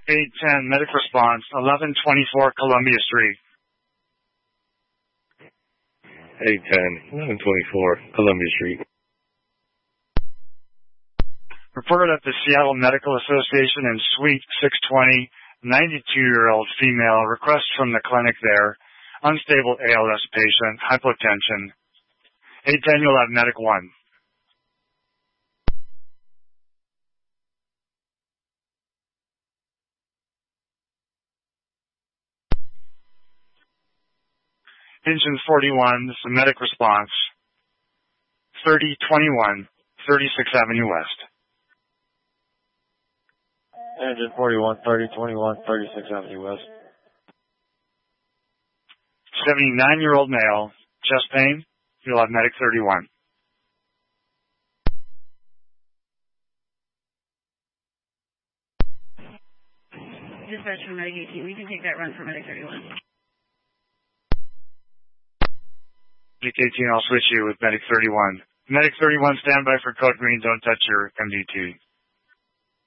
810 Medic Response, 1124 Columbia Street. 810, 1124 Columbia Street. Reported at the Seattle Medical Association in Suite 620, 92-year-old female, request from the clinic there, unstable ALS patient, hypotension. 810, you'll have Medic 1. Engine 41, this is Medic Response, 3021, 36th Avenue West. Engine 41, 3021, 36th Avenue West. 79-year-old male, chest pain, you'll have Medic 31. Dispatch from Medic 18, we can take that run for Medic 31. Medic 18, I'll switch you with Medic 31. Medic 31, stand by for code green, don't touch your MDT.